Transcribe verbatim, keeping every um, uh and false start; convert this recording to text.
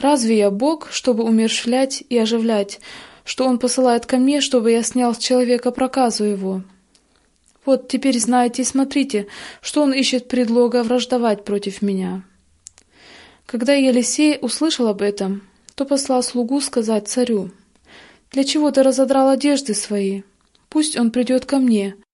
Разве я Бог, чтобы умерщвлять и оживлять, что Он посылает ко мне, чтобы я снял с человека проказу его? Вот теперь знаете и смотрите, что он ищет предлога враждовать против меня». Когда Елисей услышал об этом, то послал слугу сказать царю: «Для чего ты разодрал одежды свои? Пусть он придет ко мне,